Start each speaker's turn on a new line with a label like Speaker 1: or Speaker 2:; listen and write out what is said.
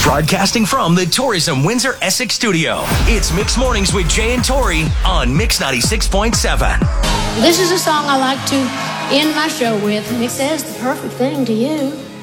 Speaker 1: Broadcasting from the Tourism Windsor Essex studio, it's Mix Mornings with Jay and Tori on Mix 96.7.
Speaker 2: This is a song I like to end my show with, and it says the perfect thing to you.